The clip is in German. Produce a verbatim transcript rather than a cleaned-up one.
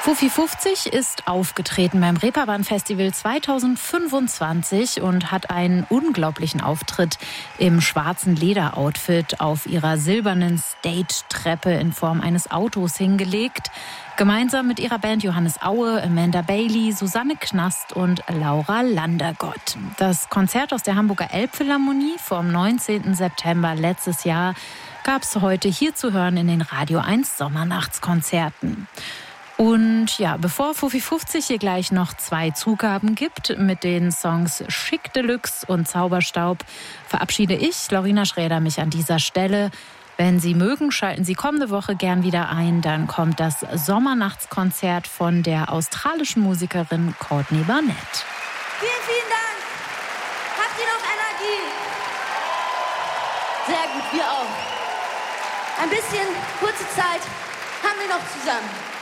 Fuffi fünfzig ist aufgetreten beim Reeperbahn Festival zweitausendfünfundzwanzig und hat einen unglaublichen Auftritt im schwarzen Lederoutfit auf ihrer silbernen Stage-Treppe in Form eines Autos hingelegt. Gemeinsam mit ihrer Band Johannes Aue, Amanda Bailey, Susanne Knast und Laura Landergott. Das Konzert aus der Hamburger Elbphilharmonie vom neunzehnten September letztes Jahr gab es heute hier zu hören in den Radio eins Sommernachtskonzerten. Und ja, bevor Fuffi fünfzig hier gleich noch zwei Zugaben gibt mit den Songs Schick Deluxe und Zauberstaub, verabschiede ich, Laurina Schräder, mich an dieser Stelle. Wenn Sie mögen, schalten Sie kommende Woche gern wieder ein. Dann kommt das Sommernachtskonzert von der australischen Musikerin Courtney Barnett. Vielen, vielen Dank. Habt ihr noch Energie? Sehr gut, wir auch. Ein bisschen kurze Zeit haben wir noch zusammen.